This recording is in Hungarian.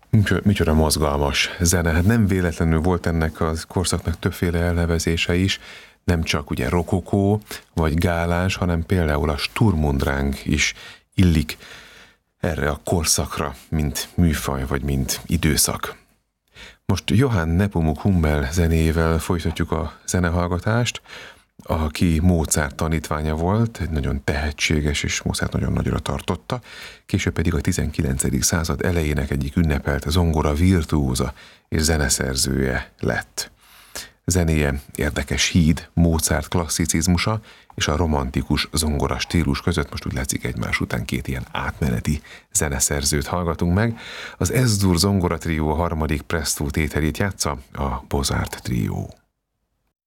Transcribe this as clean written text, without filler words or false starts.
Micsoda mozgalmas zene. Hát nem véletlenül volt ennek a korszaknak többféle elnevezése is, nem csak ugye rokokó vagy gálás, hanem például a Sturm und Drang is illik erre a korszakra, mint műfaj vagy mint időszak. Most Johann Nepomuk Hummel zenével folytatjuk a zenehallgatást, aki Mozart tanítványa volt, egy nagyon tehetséges, és Mozart nagyon nagyra tartotta, később pedig a 19. század elejének egyik ünnepelt zongora virtuóza és zeneszerzője lett. Zenéje érdekes híd Mozart klasszicizmusa és a romantikus zongora stílus között. Most úgy látszik, egymás után két ilyen átmeneti zeneszerzőt hallgatunk meg. Az S-dur zongora trió a harmadik Presto tételét játsza a Bozart trió.